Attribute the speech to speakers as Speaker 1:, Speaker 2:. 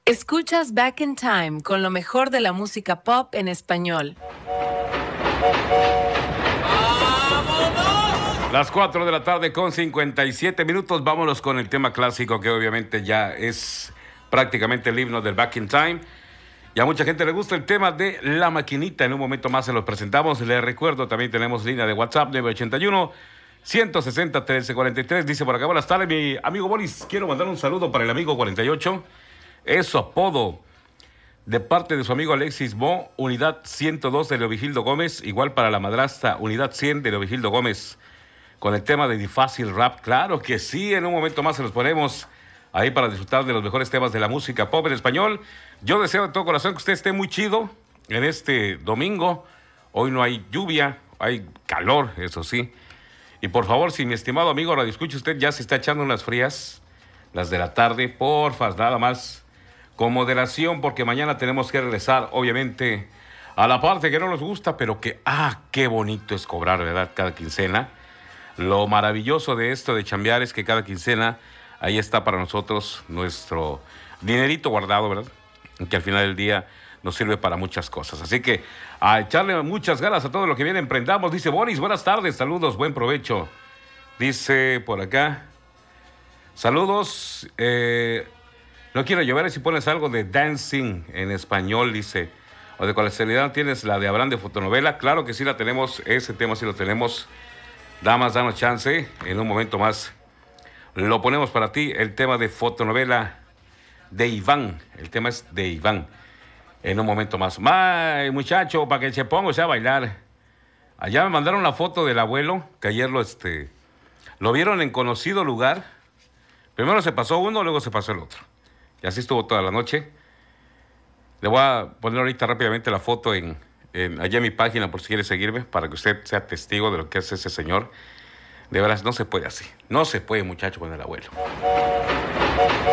Speaker 1: Escuchas Back in Time con lo mejor de la música pop en español.
Speaker 2: Las 4 de la tarde con 57 minutos. Vámonos con el tema clásico que obviamente ya es prácticamente el himno del Back in Time. Y a mucha gente le gusta el tema de La Maquinita. En un momento más se los presentamos. Les recuerdo, también tenemos línea de WhatsApp 981-160-1343. Dice por acá, buenas tardes, mi amigo Boris. Quiero mandar un saludo para el amigo 48. Es su apodo. De parte de su amigo Alexis Bo, unidad 102 de Leovigildo Gómez. Igual para la madrastra, unidad 100 de Leovigildo Gómez. Con el tema de Difácil Rap. Claro que sí, en un momento más se los ponemos ahí para disfrutar de los mejores temas de la música pop en español. Yo deseo de todo corazón que usted esté muy chido en este domingo. Hoy no hay lluvia, hay calor, eso sí. Y por favor, si mi estimado amigo radio escucha, usted ya se está echando unas frías, las de la tarde, porfa, nada más con moderación, porque mañana tenemos que regresar, obviamente, a la parte que no nos gusta, pero que, qué bonito es cobrar, ¿verdad? Cada quincena. Lo maravilloso de esto de chambear es que cada quincena ahí está para nosotros nuestro dinerito guardado, ¿verdad? Que al final del día nos sirve para muchas cosas. Así que a echarle muchas ganas a todo lo que viene, emprendamos. Dice Boris, buenas tardes, saludos, buen provecho. Dice por acá, saludos, no quiero llover si pones algo de dancing en español, dice. O de casualidad tienes la de Abraham de fotonovela. Claro que sí la tenemos, ese tema sí lo tenemos. Damas, danos chance, en un momento más lo ponemos para ti, el tema de fotonovela de Iván. El tema es de Iván. En un momento más. Muchacho, para que se ponga a bailar. Allá me mandaron la foto del abuelo, que ayer lo vieron en conocido lugar. Primero se pasó uno, luego se pasó el otro. Y así estuvo toda la noche. Le voy a poner ahorita rápidamente la foto allá en mi página por si quiere seguirme, para que usted sea testigo de lo que hace ese señor. De veras, no se puede así. No se puede, muchacho, con el abuelo.